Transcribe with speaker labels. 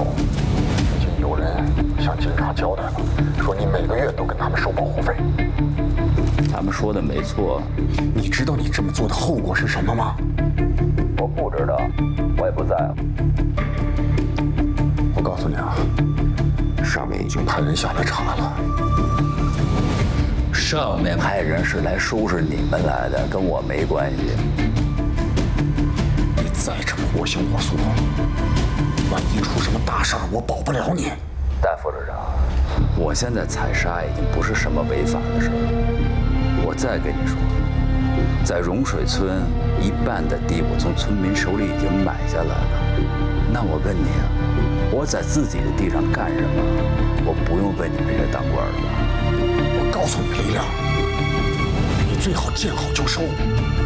Speaker 1: 否？已经有人向警察交代了，说你每个月都跟他们收保护费。
Speaker 2: 他们说的没错。
Speaker 1: 你知道你这么做的后果是什么吗？
Speaker 2: 我不知道，我也不在乎。
Speaker 1: 我告诉你啊，上面已经派人下来查了。
Speaker 2: 上面派人是来收拾你们来的，跟我没关系。
Speaker 1: 你再这么我行我素，万一出什么大事儿，我保不了你。
Speaker 2: 戴副市长，我现在采沙已经不是什么违法的事儿。我再跟你说，在融水村一半的地我从村民手里已经买下来了。那我问你啊，我在自己的地上干什么？我不用为你们这些当官的吧？
Speaker 1: 我告诉你，李亮，你最好见好就收。